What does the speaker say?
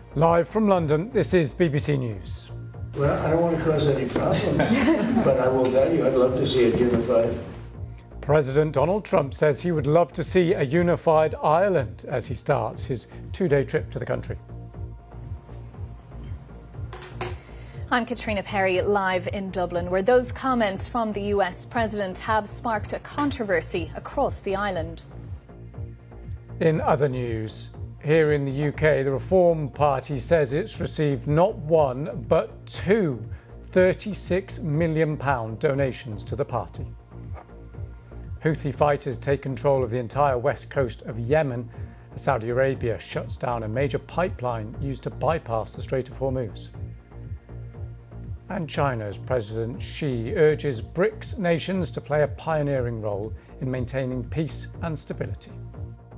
Live from London, this is BBC News. Well, I don't want to cause any problems, but I will tell you, I'd love to see it unified. President Donald Trump says he would love to see a unified Ireland as he starts his two-day trip to the country. I'm Katrina Perry, live in Dublin, where those comments from the US President have sparked a controversy across the island. In other news, here in the UK, the Reform Party says it's received not one, but two £36 million donations to the party. Houthi fighters take control of the entire west coast of Yemen as Saudi Arabia shuts down a major pipeline used to bypass the Strait of Hormuz. And China's President Xi urges BRICS nations to play a pioneering role in maintaining peace and stability.